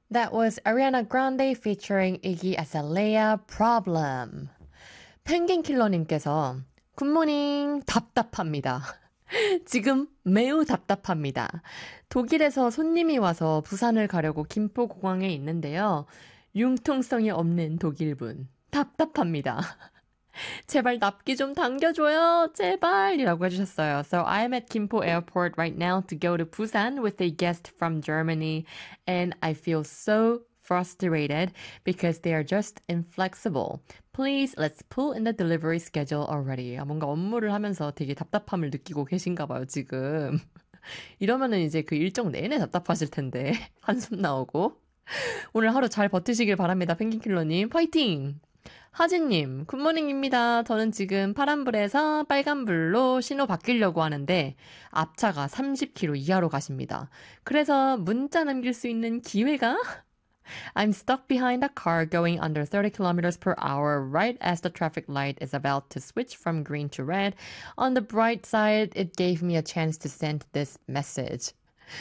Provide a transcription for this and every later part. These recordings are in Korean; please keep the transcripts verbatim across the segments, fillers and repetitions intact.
That was Ariana Grande featuring Iggy Azalea, Problem. 펭귄킬러님께서 굿모닝 답답합니다. 지금 매우 답답합니다. 독일에서 손님이 와서 부산을 가려고 김포공항에 있는데요. 융통성이 없는 독일분. 답답합니다. 제발 납기 좀 당겨줘요. 제발 이라고 해주셨어요. So I'm at Gimpo Airport right now to go to Busan with a guest from Germany and I feel so frustrated because they are just inflexible. Please let's pull in the delivery schedule already. 아, 뭔가 업무를 하면서 되게 답답함을 느끼고 계신가 봐요, 지금. 이러면은 이제 그 일정 내내 답답하실 텐데 한숨 나오고. 오늘 하루 잘 버티시길 바랍니다. 펭귄킬러님 파이팅! 하진님, 굿모닝입니다. 저는 지금 파란불에서 빨간불로 신호 바뀌려고 하는데 앞차가 삼십 킬로미터 이하로 가십니다. 그래서 문자 남길 수 있는 기회가? I'm stuck behind a car going under thirty kilometers per hour right as the traffic light is about to switch from green to red. On the bright side, it gave me a chance to send this message.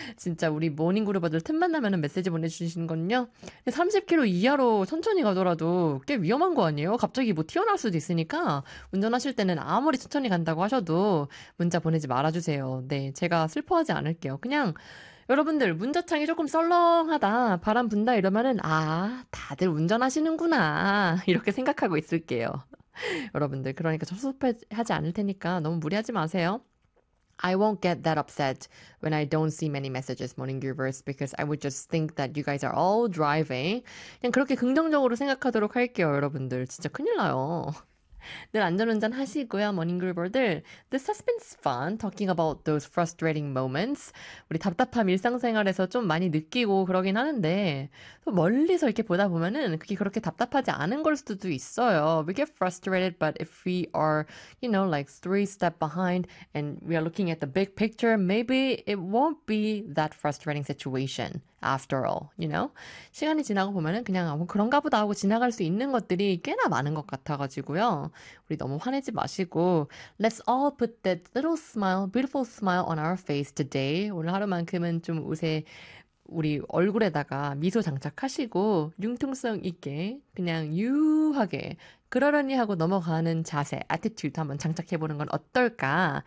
진짜 우리 모닝그룹어들 틈만 나면은 메시지 보내주시는 건요. 삼십 킬로미터 이하로 천천히 가더라도 꽤 위험한 거 아니에요? 갑자기 뭐 튀어나올 수도 있으니까 운전하실 때는 아무리 천천히 간다고 하셔도 문자 보내지 말아주세요. 네, 제가 슬퍼하지 않을게요. 그냥 여러분들 문자창이 조금 썰렁하다, 바람 분다 이러면은 아, 다들 운전하시는구나 이렇게 생각하고 있을게요. 여러분들 그러니까 섭섭하지 않을 테니까 너무 무리하지 마세요. I won't get that upset when I don't see many messages, morning groovers, because I would just think that you guys are all driving. 그냥 그렇게 긍정적으로 생각하도록 할게요, 여러분들. 진짜 큰일 나요. 늘 안전운전 하시고요, 머닝그루버들. This has been fun talking about those frustrating moments. 우리 답답함 일상생활에서 좀 많이 느끼고 그러긴 하는데 또 멀리서 이렇게 보다 보면은 그게 그렇게 답답하지 않은 걸 수도 있어요. We get frustrated, but if we are, you know, like three step behind and we are looking at the big picture, maybe it won't be that frustrating situation after all, you know? 시간이 지나고 보면은 그냥 뭐 그런가 보다 하고 지나갈 수 있는 것들이 꽤나 많은 것 같아가지고요. 우리 너무 화내지 마시고 Let's all put that little smile, beautiful smile on our face today. 오늘 하루만큼은 좀 옷에 우리 얼굴에다가 미소 장착하시고 융통성 있게 그냥 유하게 그러려니 하고 넘어가는 자세, attitude 한번 장착해보는 건 어떨까?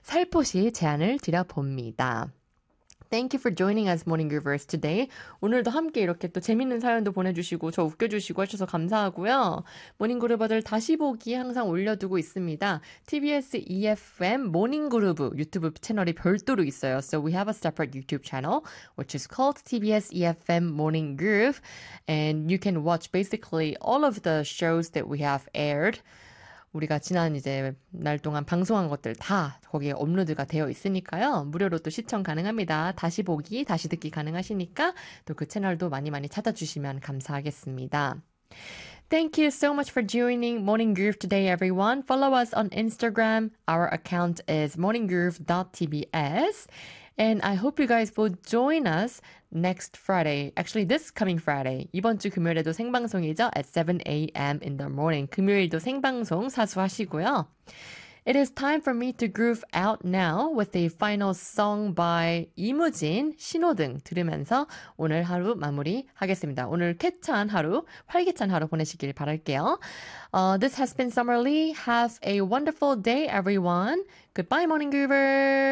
살포시 제안을 드려봅니다. Thank you for joining us, Morning Groovers, today. 오늘도 함께 이렇게 또 재밌는 사연도 보내주시고 저 웃겨주시고 하셔서 감사하고요. 모닝그루버들 다시 보기 항상 올려두고 있습니다. 티비에스 이에프엠 모닝그루브 유튜브 채널이 별도로 있어요. So we have a separate YouTube channel, which is called 티비에스 이에프엠 Morning Groove. And you can watch basically all of the shows that we have aired. 우리가 지난 이제 날 동안 방송한 것들 다 거기에 업로드가 되어 있으니까요. 무료로 또 시청 가능합니다. 다시 보기, 다시 듣기 가능하시니까 또 그 채널도 많이 많이 찾아주시면 감사하겠습니다. Thank you so much for joining Morning Groove today, everyone. Follow us on Instagram. Our account is morninggroove dot t b s. And I hope you guys will join us next Friday. Actually, this coming Friday. 이번 주 금요일에도 생방송이죠. At seven a.m. in the morning. 금요일도 생방송 사수하시고요. It is time for me to groove out now with a final song by 이무진, 신호등 들으면서 오늘 하루 마무리하겠습니다. 오늘 쾌찬 하루, 활기찬 하루 보내시길 바랄게요. Uh, this has been Summer Lee. Have a wonderful day, everyone. Goodbye, Morning Groovers.